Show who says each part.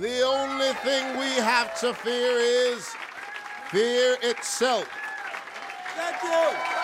Speaker 1: The only thing we have to fear is fear itself.
Speaker 2: Thank you.